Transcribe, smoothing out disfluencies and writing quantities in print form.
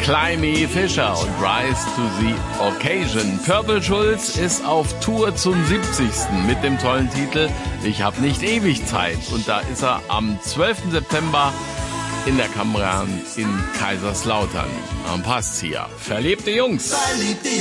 Climby Fisher und Rise to the Occasion. Purple Schulz ist auf Tour zum 70. mit dem tollen Titel Ich hab nicht ewig Zeit. Und da ist er am 12. September in der Kamran in Kaiserslautern. Dann passt's hier. Verliebte Jungs.